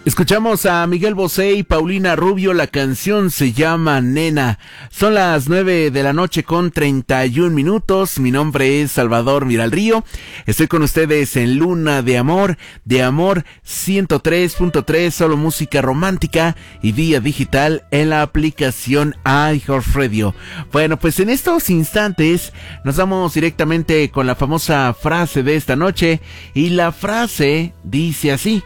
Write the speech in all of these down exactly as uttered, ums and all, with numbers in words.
Escuchamos a Miguel Bosé y Paulina Rubio, la canción se llama Nena. Son las nueve de la noche con treinta y un minutos, mi nombre es Salvador Miralrío, estoy con ustedes en Luna de Amor, de Amor ciento tres punto tres, solo música romántica y vía digital en la aplicación iHeartRadio. Bueno, pues en estos instantes nos vamos directamente con la famosa frase de esta noche y la frase dice así: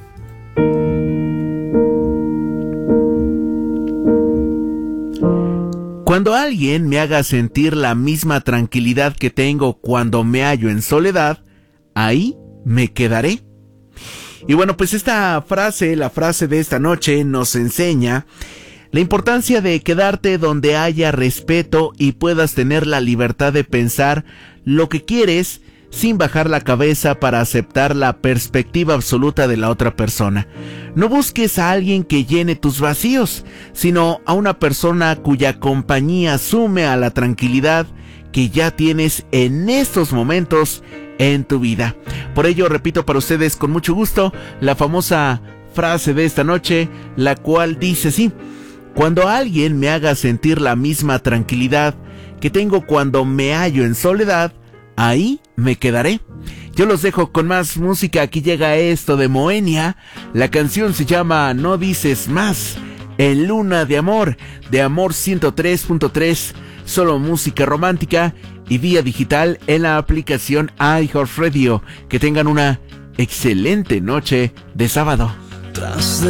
cuando alguien me haga sentir la misma tranquilidad que tengo cuando me hallo en soledad, ahí me quedaré. Y bueno, pues esta frase, la frase de esta noche, nos enseña la importancia de quedarte donde haya respeto y puedas tener la libertad de pensar lo que quieres sin bajar la cabeza para aceptar la perspectiva absoluta de la otra persona. No busques a alguien que llene tus vacíos, sino a una persona cuya compañía sume a la tranquilidad que ya tienes en estos momentos en tu vida. Por ello, repito para ustedes con mucho gusto la famosa frase de esta noche, la cual dice así: cuando alguien me haga sentir la misma tranquilidad que tengo cuando me hallo en soledad, ahí me quedaré. Yo los dejo con más música. Aquí llega esto de Moenia. La canción se llama No Dices Más, en Luna de Amor, de Amor ciento tres punto tres, solo música romántica y vía digital en la aplicación iHeartRadio. Que tengan una excelente noche de sábado.